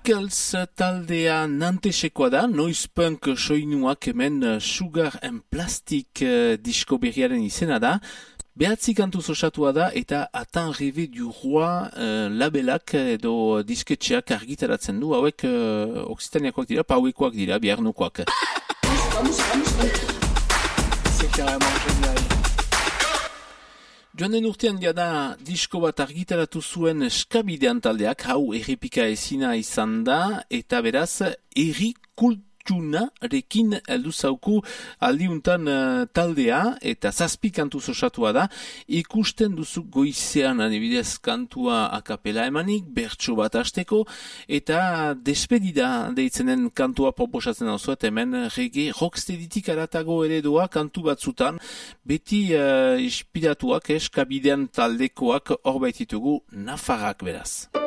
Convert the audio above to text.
Pickles taldea nantesekoa da, Noise Punk soinuak hemen Sugar and Plastic disko berriaren izena da. Behatzi kantuz osatua da eta Atan Rêvé du Roi labelak edo disketxeak argitaratzen du, hauek Occitaniakoak dira, pauekoak dira, biarnokoak. C'est carrément génial. Joan den urtean jada disko bat argitaratu zuen Eskabidean taldeak, hau errepika ezina izan da, eta beraz, erri kultunarekin heldu zauku aldiuntan taldea, eta 7 kantuz osatua da, ikusten duzu goizean adibidez kantua akapela emanik, bertso bat hasteko, eta despedida deitzenen kantua proposatzen hau zuet, hemen reggae rocksteadytik aratago ere doa kantu batzutan, beti inspiratuak Eskabidean taldekoak hor baititugu Nafarrak beraz.